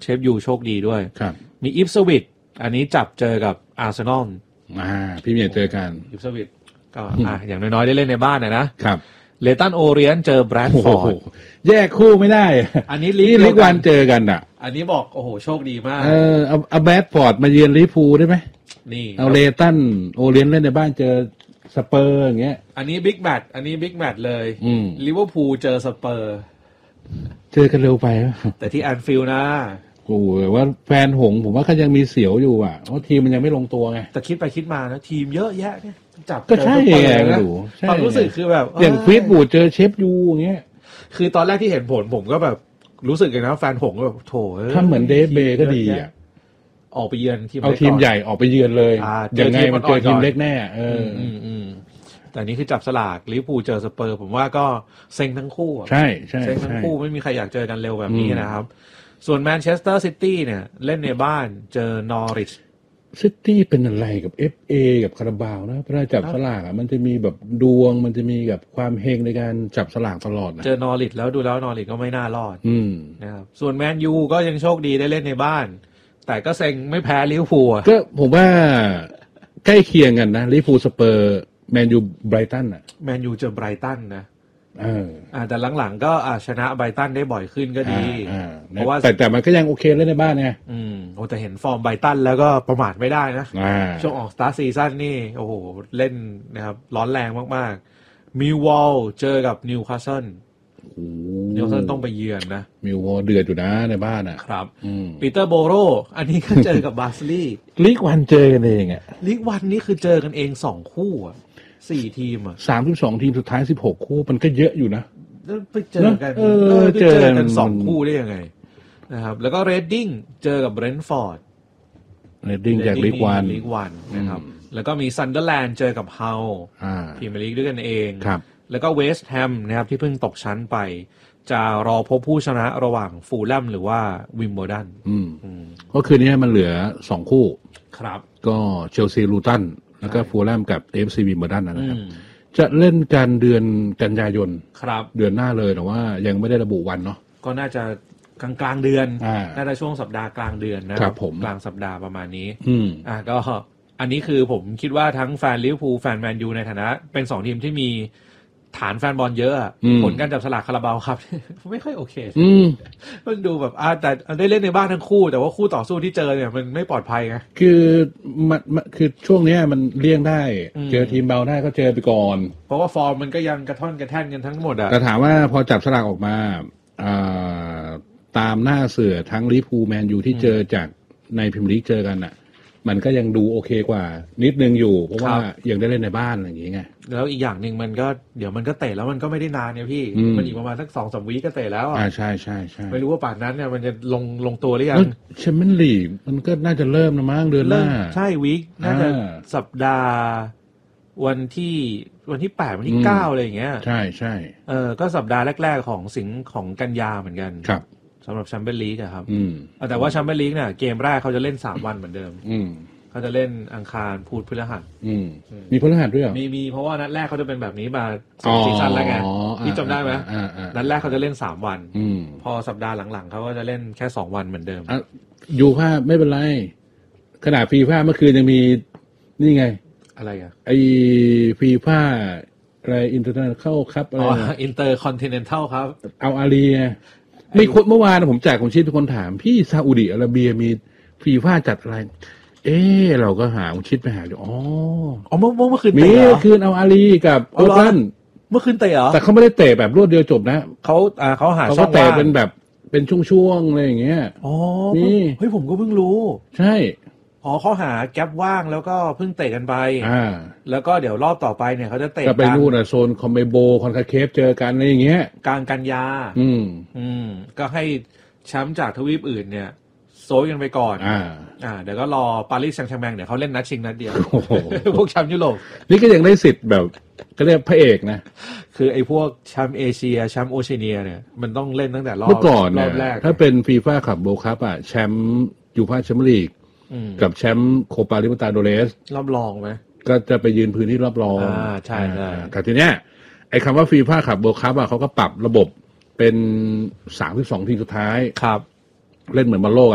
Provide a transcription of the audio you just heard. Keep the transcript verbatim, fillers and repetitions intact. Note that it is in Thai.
ชฟยูโชคดีด้วยครับมีอิฟสวิตอันนี้จับเจอกับอาร์เซนอลอ่าพี่เมียเจอกันอิฟสวิตก็อ่ะอย่างน้อยๆได้เล่นในบ้านนะนะครับเลตันโอเรียนเจอแบรดฟอร์ดแยกคู่ไม่ได้อันนี้ลีกวันเจอกันอ่ะอันนี้บอกโอ้โหโชคดีมากเออเอาเอาแบรดฟอร์ดมาเยือนลิเวอร์พูลได้ไหมนี่เอาเลตันโอเรียนเล่นในบ้านเจอสเปอร์อย่างเงี้ยอันนี้บิ๊กแมตช์อันนี้บิ๊กแมตช์เลยลิเวอร์พูลเจอสเปอร์เจอกันเร็วไปแต่ที่แอนฟิลด์นะโอ้โหว่าแฟนหงผมว่าเขายังมีเสียวอยู่อ่ะเพราะทีมมันยังไม่ลงตัวไงแต่คิดไปคิดมานะทีมเยอะแยะเนี่ยจับก็ใช่ไงนะความรู้สึกคือแบบอย่างฟีดบูดเจอเชฟยูอย่างเงี้ยคือตอนแรกที่เห็นผลผมก็แบบรู้สึกเลยนะแฟนหงก็แบบโถถ้าเหมือนเดฟเบย์ก็ดีอ่ะออกไปเยือนทีมเอาทีมใหญ่ออกไปเยือนเลยยังไงมันเจอทีมเล็กแน่เออแต่นี่คือจับสลากลิเวอร์พูลเจอสเปอร์ผมว่าก็เซ็งทั้งคู่ใช่ใช่เซ็งทั้งคู่ไม่มีใครอยากเจอกันเร็วแบบนี้นะครับส่วนแมนเชสเตอร์ซิตี้เนี่ยเล่นในบ้านเจอนอริชซิตี้เป็นอะไรกับ เอฟ เอ กับคาราบาวนะเพราะจับสลากอ่ะมันจะมีแบบดวงมันจะมีกับความเฮงในการจับสลากตลอดนะเจอนอริชแล้วดูแล้วนอริชก็ไม่น่ารอดนะครับส่วนแมนยูก็ยังโชคดีได้เล่นในบ้านแต่ก็เซ็งไม่แพ้ลิเวอร์พูลก็ผมว่าใกล้เคียงกันนะลิเวอร์พูลสเปอร์แมนยูไบรตันอ่ะแมนยูเจอไบรตันนะเอออ่าแต่หลังๆก็อ่าชนะไบรตันได้บ่อยขึ้นก็ดีเพราะว่าแต่แต่มันก็ยังโอเคเล่นในบ้านไงอืมโอ้แต่เห็นฟอร์มไบรตันแล้วก็ประมาทไม่ได้นะช่วงออกสตาร์ทซีซั่นนี่โอ้โหเล่นนะครับร้อนแรงมากๆมิลวอลเจอกับนิวคาสเซิลนิวคาสเซิลต้องไปเยือนนะมิลวอลเดือดอยู่นะในบ้านอ่ะครับปีเตอร์โบโรอันนี้ก็เจอกับบาร์ซลีลีกวันเจอกันเองอ่ะลีกวันนี่คือเจอกันเองสองคู่อ่ะสี่ทีมอ่ะสามสิบสองทีมสุดท้ายสิบหกคู่มันก็เยอะอยู่นะแล้วไปเจอกันเออเจอกันสองคู่ได้ยังไงนะครับแล้วก็เรดดิ้งเจอกับเบรนท์ฟอร์ดเรดดิ้งจากลีกวันลีกวันนะครับแล้วก็มีซันเดอร์แลนด์เจอกับเฮาพรีเมียร์ลีกด้วยกันเองแล้วก็เวสต์แฮมนะครับที่เพิ่งตกชั้นไปจะรอพบผู้ชนะระหว่างฟูลแลมหรือว่าวิมเบิลดันก็คืนนี้มันเหลือสองคู่ครับก็เชลซีลูตันแล้วก็ฟูลแลมกับ เอฟ ซี วิมเบิลดันนะครับจะเล่นกันเดือนกันยายนครับเดือนหน้าเลยแต่ว่ายังไม่ได้ระบุวันเนาะก็น่าจะกลางกลางเดือนน่าจะช่วงสัปดาห์กลางเดือนนะครับผมกลางสัปดาห์ประมาณนี้อืมอ่าก็อันนี้คือผมคิดว่าทั้งแฟนลิเวอร์พูลแฟนแมนยูในฐานะเป็นสองทีมที่มีฐานแฟนบอลเยอะผลการจับสลากคาราบาวครับไม่ค่อยโอเคมันดูแบบอ่าแต่ได้เล่นในบ้านทั้งคู่แต่ว่าคู่ต่อสู้ที่เจอเนี่ยมันไม่ปลอดภัยไงคือมันคือช่วงนี้มันเลี่ยงได้เจอทีมเบาได้ก็เจอไปก่อนเพราะว่าฟอร์มมันก็ยังกระท่อนกระแท่นกันทั้งหมดอ่ะแต่ถามว่าพอจับสลากออกมาตามหน้าเสือทั้งลิเวอร์พูลแมนยูที่เจอจากในพรีเมียร์ลีกเจอกันอ่ะมันก็ยังดูโอเคกว่านิดนึงอยู่เพราะว่ายังได้เล่นในบ้านอะไรอย่างเงี้ยแล้วอีกอย่างหนึ่งมันก็เดี๋ยวมันก็เตะแล้วมันก็ไม่ได้นานเนี่ยพี่มันอีกประมาณสักสองสามวีก็เตะแล้วอ่าใช่ใช่ใช่ไม่รู้ว่าป่านนั้นเนี่ยมันจะลงลงตัวหรือยังแชมเปี้ยนลีกมันก็น่าจะเริ่มนะมั้งเดือนหน้าใช่วีคน่าจะสัปดาห์วันที่วันที่แปดวันที่เก้าอะไรอย่างเงี้ยใช่ใช่เออก็สัปดาห์แรกๆของสิงของกันยาเหมือนกันครับสำหรับแชมเปี้ยนลีกอะครับแต่ว่าแชมเปี้ยนลีกเนี่ยเกมแรกเขาจะเล่นสามวันเหมือนเดิมเขาจะเล่นอังคารพุธพฤหัสมีพฤหัสด้วยเหรอมีมีเพราะว่านัดแรกเขาจะเป็นแบบนี้มาสองซีซั่นแล้วไงพี่จำได้ไหมนัดแรกเขาจะเล่นสามวันพอสัปดาห์หลังๆเขาก็จะเล่นแค่สองวันเหมือนเดิมยูฟ่าไม่เป็นไรขนาดฟีฟ่าเมื่อคืนยังมีนี่ไงอะไรอ่ะไอฟีฟ่าอะไรอินเตอร์เนชั่นแนลเข้าครับอะไรอ๋ออินเตอร์คอนติเนนทัลครับเอาอาลีมีคนเมื่อวานผมแจกของชิดทุกคนถามพี่ซาอุดิอาระเบียมีฟีฟ่าจัดอะไรเออเราก็หาคิดไปหาอยู่อ๋ออ๋อเมื่อเมื่อคืนเตะเมื่อคืนเอาอาลีกับโอตันเมื่อคืนเตะเหรอแต่เขาไม่ได้เตะแบบรวดเดียวจบนะเขาอ่าเขาหาช่องว่างเขาเตะเป็นแบบเป็นช่วงๆอะไรอย่างเงี้ยอ๋อนี่เฮ้ยผมก็เพิ่งรู้ใช่อ๋อเขาหาแกปว่างแล้วก็เพิ่งเตะกันไปอ่าแล้วก็เดี๋ยวรอบต่อไปเนี่ยเขาจะเตะกันก็ไปนู่นอ่ะโซนคอมเบโบคอนคาเคฟเจอกันอะไรอย่างเงี้ยกลางกันยาอืมอืมก็ให้แชมป์จากทวีปอื่นเนี่ยโซยกันไปก่อนอ่าอ่าเดี๋ยวก็รอปารีสแซงต์แชร์แมงเดี๋ยวเขาเล่นนัดชิงนัดเดียวพวกแชมป์ยุโรปนี่ก็ยังได้สิทธิ์แบบก็เรียกพระเอกนะคือไอ้พวกแชมป์เอเชียแชมป์โอเชียเนียเนี่ยมันต้องเล่นตั้งแต่รอบเมื่อก่อนรอบแรกถ้าเป็นฟีฟ่าคัพโบคัพอ่ะแชมป์ยูฟ่าแชมเปี้ยนลีกกับแชมป์โคปาลิเบอร์ตาโดเรสรอบรองไหมก็จะไปยืนพื้นที่รอบรองอ่าใช่ใช่แต่ทีเนี้ยไอ้คำว่าฟีฟ่าคัพโบคัพอ่ะเขาก็ปรับระบบเป็นสามสิบสองทีมสุดท้ายครับเล่นเหมือนบอลโลก